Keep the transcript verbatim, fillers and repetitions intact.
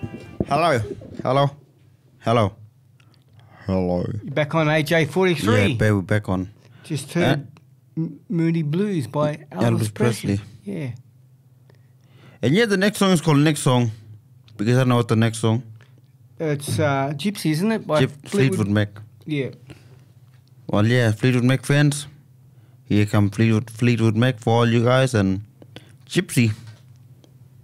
Hello. Hello. Hello. Hello. You're back on A J forty-three. Yeah, we're back on. Just heard M- Moody Blues by Elvis, Elvis Presley. Presley. Yeah. And yeah, the next song is called Next Song. Because I know what the next song. It's uh, Gypsy, isn't it? By Gyp- Fleetwood Mac. Yeah. Well, yeah, Fleetwood Mac fans. Here come Fleetwood, Fleetwood Mac for all you guys and Gypsy.